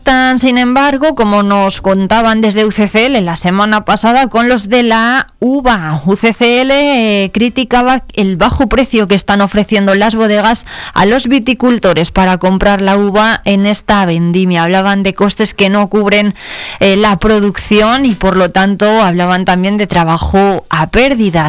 Sin embargo, como nos contaban desde UCCL la semana pasada con los de la uva, UCCL criticaba el bajo precio que están ofreciendo las bodegas a los viticultores para comprar la uva en esta vendimia. Hablaban de costes que no cubren la producción y por lo tanto hablaban también de trabajo a pérdidas.